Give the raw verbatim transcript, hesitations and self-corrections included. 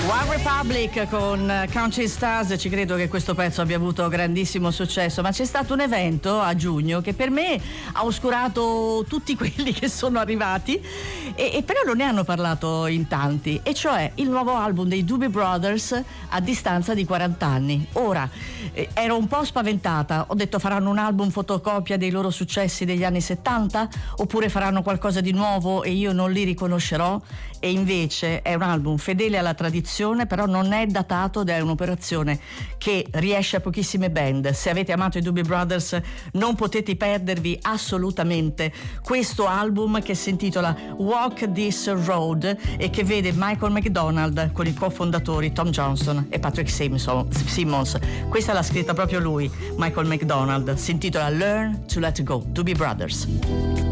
One Republic con Country Stars. Ci credo che questo pezzo abbia avuto grandissimo successo, ma c'è stato un evento a giugno che per me ha oscurato tutti quelli che sono arrivati e, e però non ne hanno parlato in tanti, e cioè il nuovo album dei Doobie Brothers a distanza di quaranta anni. Ora eh, ero un po' spaventata, ho detto faranno un album fotocopia dei loro successi degli anni settanta oppure faranno qualcosa di nuovo e io non li riconoscerò, e invece è un album fedele alla tradizione, però non è datato ed è un'operazione che riesce a pochissime band. Se avete amato i Doobie Brothers non potete perdervi assolutamente questo album che si intitola Walk This Road e che vede Michael McDonald con i cofondatori Tom Johnson e Patrick Simpson, Simmons. Questa l'ha scritta proprio lui, Michael McDonald, si intitola Learn to Let Go, Doobie Brothers.